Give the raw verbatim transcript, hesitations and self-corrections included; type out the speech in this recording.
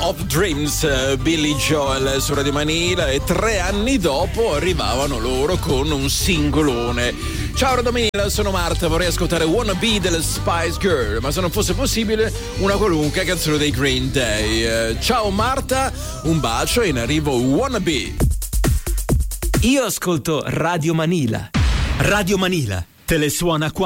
of Dreams, Billy Joel su Radio Manila, e tre anni dopo arrivavano loro con un singolone. Ciao Radio Manila, sono Marta, vorrei ascoltare Wanna Be delle Spice Girl, ma se non fosse possibile una qualunque canzone dei Green Day. Ciao Marta, un bacio, in arrivo Wanna Be. Io ascolto Radio Manila. Radio Manila te le suona qua.